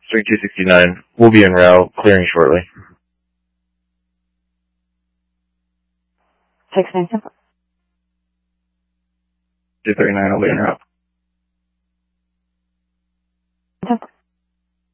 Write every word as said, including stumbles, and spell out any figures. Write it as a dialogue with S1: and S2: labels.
S1: Street two sixty-nine. We'll be en route, clearing shortly.
S2: six nine seven.
S1: two thirty-nine, I'll be en route.
S2: Okay.